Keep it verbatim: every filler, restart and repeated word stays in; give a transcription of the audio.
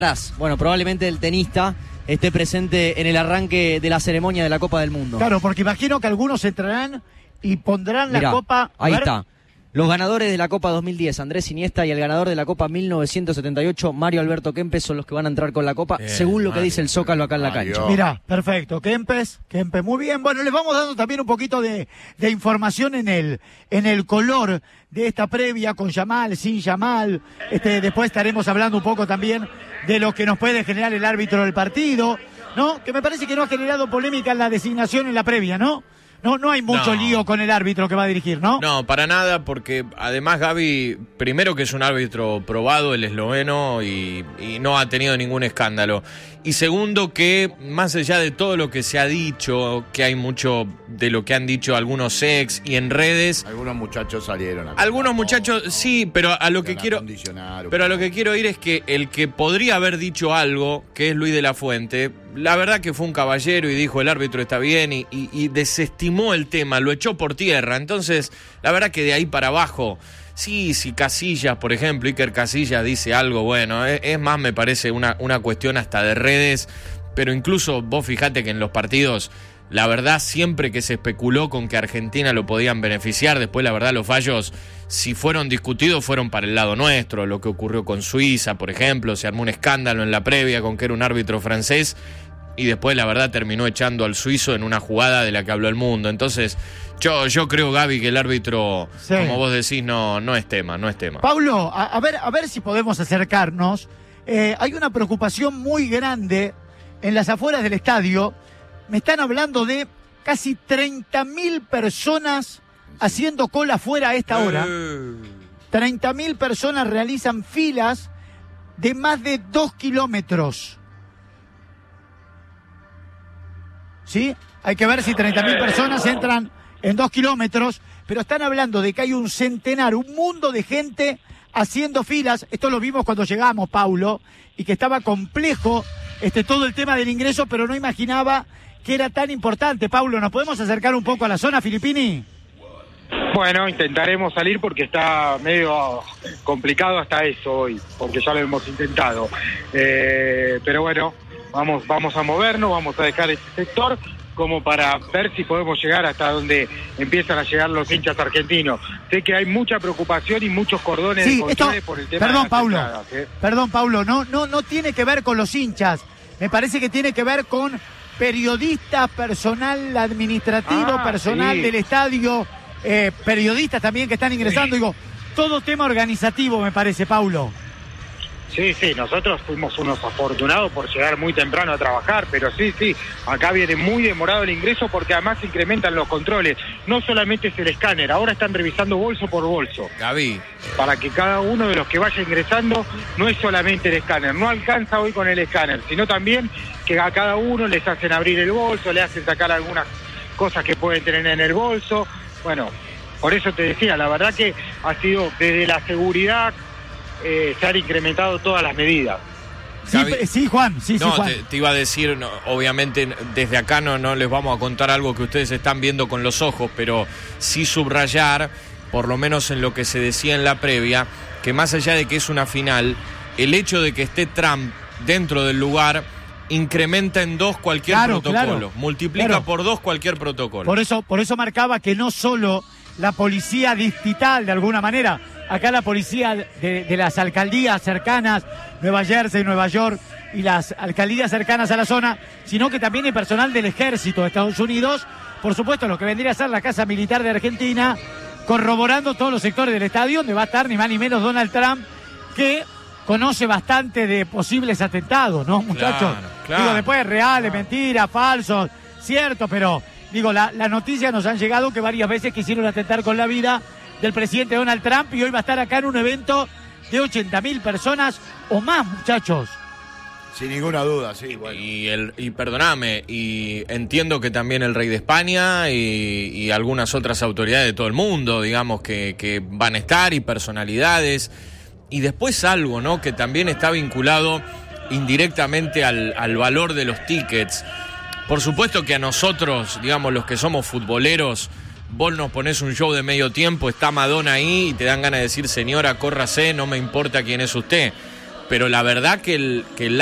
Bueno, probablemente el tenista esté presente en el arranque de la ceremonia de la Copa del Mundo. Claro, porque imagino que algunos entrarán y pondrán Mirá, la Copa... Ahí ver. está. Los ganadores de la Copa dos mil diez, Andrés Iniesta, y el ganador de la Copa mil novecientos setenta y ocho, Mario Alberto Kempes, son los que van a entrar con la Copa, Bien, según lo que Mario, dice el Zócalo acá en la Mario. cancha. Mirá, perfecto. Kempes, Kempes, muy bien. Bueno, les vamos dando también un poquito de, de información en el, en el color de esta previa, con Yamal, sin Yamal. Este, después estaremos hablando un poco también de lo que nos puede generar el árbitro del partido, ¿no? Que me parece que no ha generado polémica en la designación en la previa, ¿no? No, no hay mucho No. lío con el árbitro que va a dirigir, ¿no? No, para nada, porque además Gaby, primero que es un árbitro probado, el esloveno, y, y no ha tenido ningún escándalo. Y segundo que, más allá de todo lo que se ha dicho, que hay mucho de lo que han dicho algunos ex y en redes, Algunos muchachos salieron a algunos muchachos, sí, pero a lo que quiero... acondicionar un Pero a lo poco. que quiero ir es que el que podría haber dicho algo, que es Luis de la Fuente, la verdad que fue un caballero y dijo el árbitro está bien y, y, y desestimó el tema, lo echó por tierra. Entonces, la verdad que de ahí para abajo, sí, si Casillas, por ejemplo, Iker Casillas dice algo, bueno, es, es más me parece una, una cuestión hasta de redes, pero incluso vos fijate que en los partidos... La verdad, siempre que se especuló con que Argentina lo podían beneficiar, después la verdad los fallos, si fueron discutidos, fueron para el lado nuestro. Lo que ocurrió con Suiza, por ejemplo, se armó un escándalo en la previa con que era un árbitro francés y después la verdad terminó echando al suizo en una jugada de la que habló el mundo. Entonces, yo, yo creo, Gaby, que el árbitro, Sí. como vos decís, no, no es tema, no es tema. Pablo, a, a ver, a ver si podemos acercarnos. Eh, hay una preocupación muy grande en las afueras del estadio. Me están hablando de casi treinta mil personas haciendo cola afuera a esta hora. treinta mil personas realizan filas de más de dos kilómetros. ¿Sí? Hay que ver si treinta mil personas entran en dos kilómetros, pero están hablando de que hay un centenar, un mundo de gente haciendo filas. Esto lo vimos cuando llegamos, Paulo, y que estaba complejo este, todo el tema del ingreso, pero no imaginaba que era tan importante. Paulo, ¿nos podemos acercar un poco a la zona, Filippini? Bueno, intentaremos salir porque está medio complicado hasta eso hoy, porque ya lo hemos intentado. Eh, pero bueno, vamos, vamos a movernos, vamos a dejar este sector como para ver si podemos llegar hasta donde empiezan a llegar los hinchas argentinos. Sé que hay mucha preocupación y muchos cordones Sí, de control esto, por el tema perdón, de las Paulo, entradas, ¿eh? perdón, Paulo, no, no, no tiene que ver con los hinchas. Me parece que tiene que ver con periodistas, personal administrativo, Ah, personal sí. del estadio, eh, periodistas también que están ingresando. Digo, todo tema organizativo, me parece, Paulo. Sí, sí, nosotros fuimos unos afortunados por llegar muy temprano a trabajar, pero sí, sí, acá viene muy demorado el ingreso porque además se incrementan los controles. No solamente es el escáner, ahora están revisando bolso por bolso, Gaby, para que cada uno de los que vaya ingresando no es solamente el escáner, no alcanza hoy con el escáner, sino también que a cada uno les hacen abrir el bolso, le hacen sacar algunas cosas que pueden tener en el bolso. Bueno, por eso te decía, la verdad que ha sido desde la seguridad... Eh, se han incrementado todas las medidas. Sí, Gaby, pe- sí, Juan, sí, sí, no, Juan. te, te iba a decir, no, obviamente desde acá no, no les vamos a contar algo que ustedes están viendo con los ojos, pero sí subrayar, por lo menos en lo que se decía en la previa, que más allá de que es una final, el hecho de que esté Trump dentro del lugar incrementa en dos cualquier Claro, protocolo, claro. multiplica Claro. por dos cualquier protocolo. Por eso, por eso marcaba que no solo la policía distrital, de alguna manera, acá la policía de, de las alcaldías cercanas, Nueva Jersey, Nueva York, y las alcaldías cercanas a la zona, sino que también el personal del ejército de Estados Unidos, por supuesto lo que vendría a ser la Casa Militar de Argentina, corroborando todos los sectores del estadio, donde va a estar ni más ni menos Donald Trump, que conoce bastante de posibles atentados, ¿no, muchachos? Claro, claro. Digo, después reales, mentiras, falsos, cierto, pero digo, la, las noticias nos han llegado que varias veces quisieron atentar con la vida del presidente Donald Trump y hoy va a estar acá en un evento de ochenta mil personas o más, muchachos. Sin ninguna duda, sí. Bueno. Y, el, y perdoname, y entiendo que también el rey de España y, y algunas otras autoridades de todo el mundo, digamos, que, que van a estar, y personalidades. Y después algo, ¿no?, que también está vinculado indirectamente al, al valor de los tickets. Por supuesto que a nosotros, digamos, los que somos futboleros, vos nos ponés un show de medio tiempo, está Madonna ahí y te dan ganas de decir, señora, córrase, no me importa quién es usted. pero la verdad que el, que el